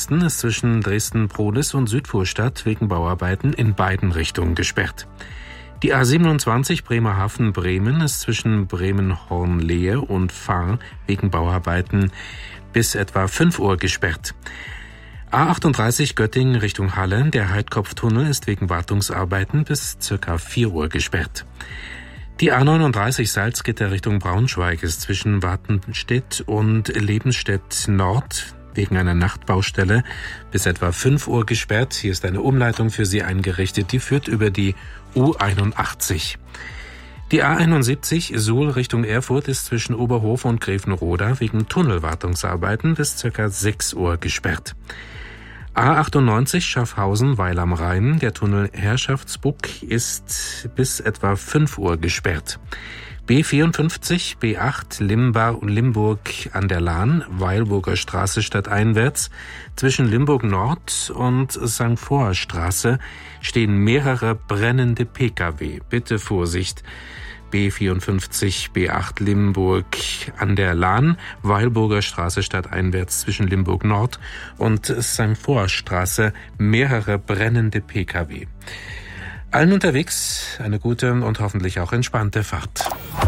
Dresden ist zwischen Dresden-Prohlis und Südvorstadt wegen Bauarbeiten in beiden Richtungen gesperrt. Die A27 Bremerhaven-Bremen ist zwischen Bremen-Hornlehe und Fahr wegen Bauarbeiten bis etwa 5 Uhr gesperrt. A38 Göttingen Richtung Halle, der Heidkopftunnel ist wegen Wartungsarbeiten bis ca. 4 Uhr gesperrt. Die A39 Salzgitter Richtung Braunschweig ist zwischen Wartenstedt und Lebenstedt Nord wegen einer Nachtbaustelle bis etwa 5 Uhr gesperrt. Hier ist eine Umleitung für Sie eingerichtet, die führt über die U81. Die A71 Suhl Richtung Erfurt ist zwischen Oberhof und Grevenroda wegen Tunnelwartungsarbeiten bis ca. 6 Uhr gesperrt. A98 Schaffhausen-Weil am Rhein, der Tunnel Herrschaftsbuck ist bis etwa 5 Uhr gesperrt. B54, B8 Limburg an der Lahn, Weilburger Straße stadteinwärts. Zwischen Limburg Nord und St. Foer Straße stehen mehrere brennende Pkw. Bitte Vorsicht. B54, B8 Limburg an der Lahn, Weilburger Straße stadteinwärts zwischen Limburg Nord und St. Foer Straße mehrere brennende Pkw. Allen unterwegs eine gute und hoffentlich auch entspannte Fahrt.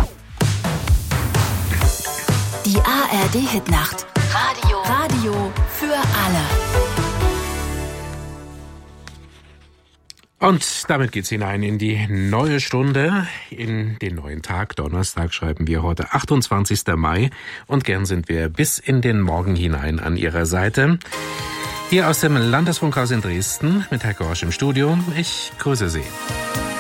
Die ARD-Hitnacht. Radio für alle. Und damit geht's hinein in die neue Stunde, in den neuen Tag. Donnerstag schreiben wir heute 28. Mai und gern sind wir bis in den Morgen hinein an Ihrer Seite. Hier aus dem Landesfunkhaus in Dresden mit Herr Gorsch im Studio. Ich grüße Sie.